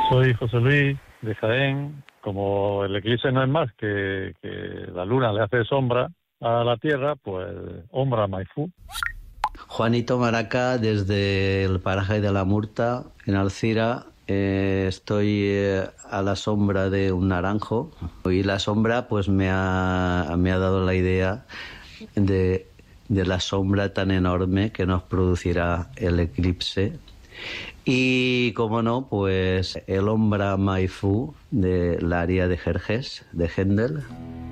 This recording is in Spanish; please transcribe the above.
Soy José Luis de Jaén. Como el eclipse no es más que la luna le hace sombra a la Tierra, pues Ombra Maifú. Juanito Maraca, desde el paraje de la Murta, en Alcira. Estoy a la sombra de un naranjo y la sombra pues me ha dado la idea de la sombra tan enorme que nos producirá el eclipse. Y, como no, pues el Ombra Maifú de la aria de Jerjes, de Händel.